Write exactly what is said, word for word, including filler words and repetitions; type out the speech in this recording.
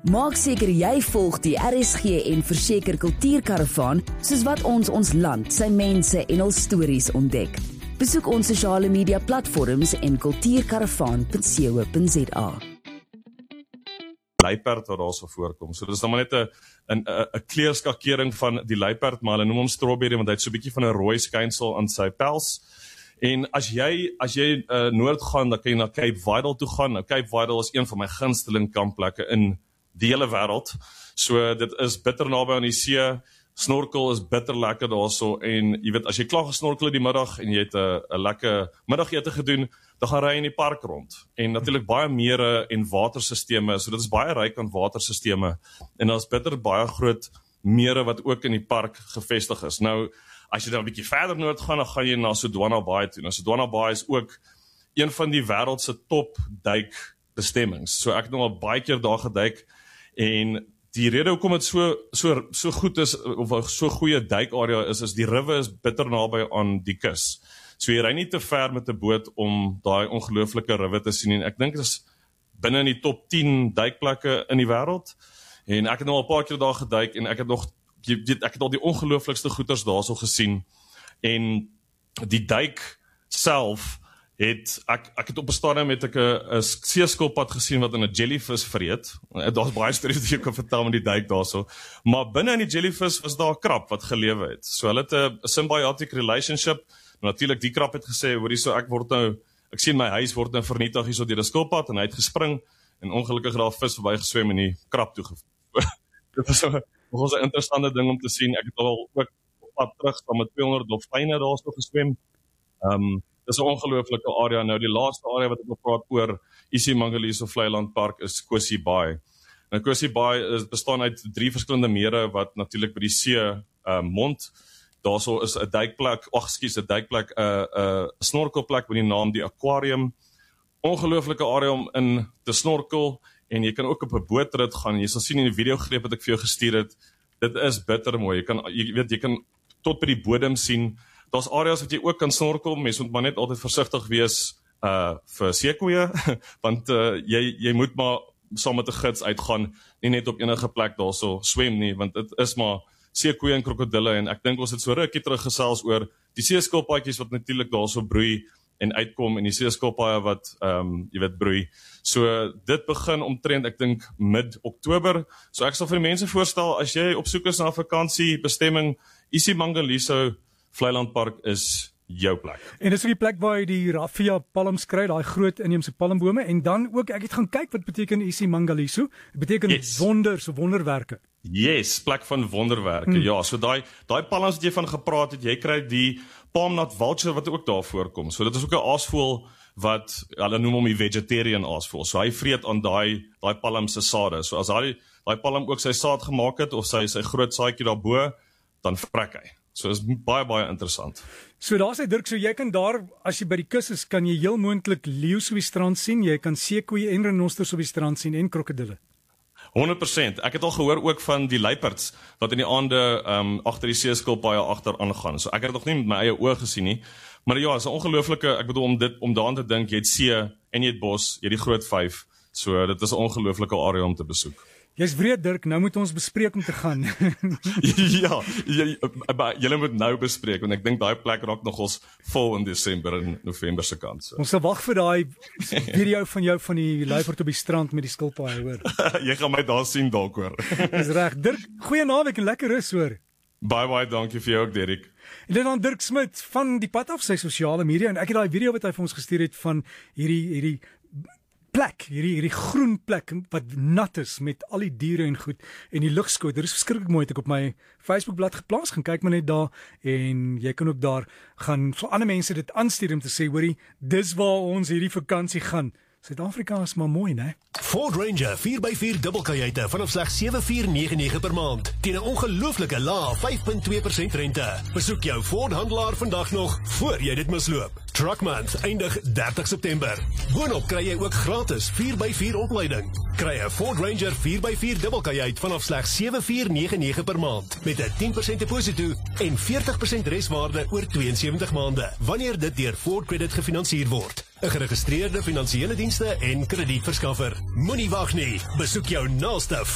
Maak seker jy volg die R S G en Verseker Kultuurkaravaan, soos wat ons ons land, sy mense en hul stories ontdek. Besoek ons sosiale media platforms en kultuurkaravaan punt co punt za. Luiperd wat daar so voorkom. So dis dan maar net 'n 'n 'n kleurskakering van die luiperd, maar hulle noem hom strawberry want hy het so 'n bietjie van 'n rooi skynsel aan sy pels. En as jy as jy uh, noord gaan, dan kan jy na Cape Vidal toe gaan. Nou Cape Vidal is een van my gunsteling kampplekke in die hele wêreld. So dit is bitter naby aan die see. Snorkel is bitter lekker daarso en jy weet as jy klaar gesnorkel in die middag en jy het 'n 'n lekker middagete gedoen, dan gaan ry in die park rond. En natuurlik baie mere en waterstelsels, so dit is baie ryk aan waterstelsels. En daar's bitter baie groot mere wat ook in die park gevestig is. Nou as jy dan 'n bietjie verder noord gaan, dan gaan jy na Sodwana Baai toe. Nou Sodwana Baai is ook een van die wêreld se top duikbestemmings. So ek het nog al baie keer daar geduik en die rede hoekom dit so so so goed is of so goeie duikarea is is die rivier is bitter naby aan die kus. So jy ry nie te ver met 'n boot om daai ongelooflike rivier te sien en ek dink dit is binne in die top tien duikplekke in die wêreld. En ek het nou al 'n paar keer daar geduik en ek het nog ek het al die ongelooflikste goeters daarso gesien. En die duik self het ek ek het op 'n stadium met ek 'n seeskilpad gesien wat in 'n jellyfish vreet. Daar's baie stories wat jy kan vertel met die duik daarso. Maar binne in die jellyfish was daar 'n krab wat gelewe het. So hulle het 'n symbiotic relationship. Natuurlik die krab het gesê, hoorie so ek word nou ek sien my huis word nou vernietig hierso deur 'n skilpad en hy het gespring en ongelukkig daar 'n vis verby geswem en die krab toe gevoer. Dit was 'n nogals 'n interessante ding om te sien. Ek het al ook op pad terug saam met tweehonderd dolfyne daarso geswem. Ehm um, Dis 'n ongelooflike area. Nou die laaste area wat ek wil praat oor isiMangaliso Vlei-land Park is Kosi Baai. Nou Kosi Baai is bestaan uit drie verskillende mere wat natuurlik by die see uh, mond. Daarso is 'n duikplek, ag skus, 'n duikplek, 'n uh, 'n uh, snorkelplek met die naam die Aquarium. Ongelooflike area om in te snorkel en jy kan ook op 'n bootrit gaan. Jy sal sien in die video greep wat ek vir jou gestuur het. Dit is bitter mooi. Jy kan jy weet jy kan tot by die bodem sien. Daar's areas wat jy ook kan snorkel, mens moet maar net altyd versigtig wees uh vir seekoeie, want uh, jy jy moet maar saam met 'n gids uitgaan, nie net op enige plek daarso swem nie, want dit is maar seekoeie en krokodille en ek dink ons het so rukkie terug gesels oor die seeskilpaadjies wat natuurlik daarso broei en uitkom en die seeskilpaaie wat ehm um, jy weet broei. So dit begin omtrent ek dink mid-Oktober. So ek sal vir die mense voorstel as jy op soek is na 'n vakansiebestemming, isiMangaliso Vlei-land Park is jou plek. En dis ook die plek waar jy die raffia palms kry, daai groot inheemse palmbome en dan ook ek het gaan kyk wat beteken isiMangaliso. Dit beteken yes. wonders, wonderwerke. Yes, plek van wonderwerke. Hmm. Ja, so daai daai palms wat jy van gepraat het, jy kry die palmnut vulture wat ook daar voorkom. So dit is ook 'n aasvoël wat hulle noem hom die vegetarian aasvoël. So hy vreet aan daai daai palm se sade. So as daai daai palm ook sy saad gemaak het of sy sy groot saadjie daarbo, dan vrek hy. So is baie baie interessant. So daar sê Dirk, so jy kan daar as jy by die kus is, kan jy heel moontlik leeu's op die strand sien, jy kan seekoeie en renosters op die strand sien en krokodille. honderd persent. Ek het al gehoor ook van die luiperds wat in die aande um, agter die seeskilpaaie agter aangaan. So ek het dit nog nie met my eie oë gesien nie. Maar ja, is 'n ongelooflike, ek bedoel om dit om daaraan te dink, jy het see en jy het bos, jy het die groot vyf. So dit is 'n ongelooflike area om te besoek. Jy's wreed Dirk, nou moet ons bespreek om te gaan. Ja, jy, julle moet nou bespreek want ek dink daai plek raak nogals vol in Desember en November se kant. So. Ons sal wag vir daai video van jou van die luiperd op die strand met die skilpaaie, hoor. Jy gaan my daar sien dalk hoor. Dis reg. Dirk, goeie naweek en lekker rus hoor. Baie baie dankie vir jou ook, Derek. En dit dan Dirk Smit van die pad af sy sosiale media en ek het daai video wat hy vir ons gestuur het van hierdie hierdie plek, hierdie hierdie groen plek wat nat is met al die diere en goed en die lugskoot. Dit is verskriklik mooi. Het ek op my Facebookblad geplaas, gaan kyk maar net daar en jy kan ook daar gaan vir ander mense dit aanstuur om te sê, hoorie, dis waar ons hierdie vakansie gaan. Suid-Afrika is maar mooi, né? Ford Ranger vier by vier dubbelkajuite vanaf slegs sewe vier nege nege per maand teen 'n ongelooflike lae vyf punt twee persent rente. Besoek jou Ford handelaar vandag nog voor jy dit misloop. Truck Month eindig dertig September. Boonop kry jy ook gratis vier by vier opleiding. Kry 'n Ford Ranger vier by vier dubbelkajuit vanaf slegs sewe vier nege nege per maand met 'n tien persent deposito en veertig persent reswaarde oor twee en sewentig maande wanneer dit deur Ford Credit gefinansier word. 'n Geregistreerde finansiële dienste en kredietverskaffer. Moenie wag nie. Besoek jou naaste